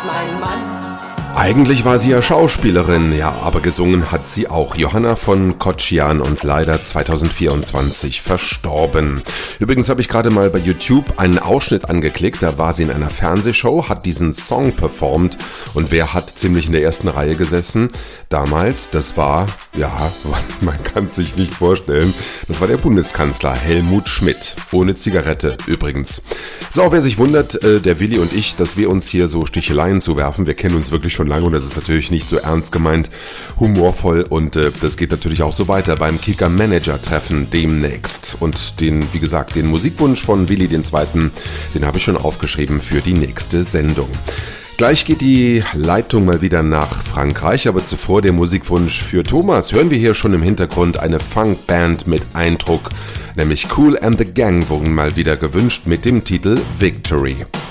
mein Mann. Eigentlich war sie ja Schauspielerin, ja, aber gesungen hat sie auch. Johanna von Kocjan und leider 2024 verstorben. Übrigens habe ich gerade mal bei YouTube einen Ausschnitt angeklickt, da war sie in einer Fernsehshow, hat diesen Song performt und wer hat ziemlich in der ersten Reihe gesessen? Damals, das war, ja, man kann es sich nicht vorstellen, das war der Bundeskanzler Helmut Schmidt. Ohne Zigarette übrigens. So, wer sich wundert, der Willi und ich, dass wir uns hier so Sticheleien zuwerfen, wir kennen uns wirklich schon lange und das ist natürlich nicht so ernst gemeint, humorvoll und das geht natürlich auch so weiter beim Kicker-Manager-Treffen demnächst. Und wie gesagt, den Musikwunsch von Willi II., den habe ich schon aufgeschrieben für die nächste Sendung. Gleich geht die Leitung mal wieder nach Frankreich, aber zuvor der Musikwunsch für Thomas. Hören wir hier schon im Hintergrund eine Funkband mit Eindruck, nämlich Kool and the Gang wurden mal wieder gewünscht mit dem Titel Victory.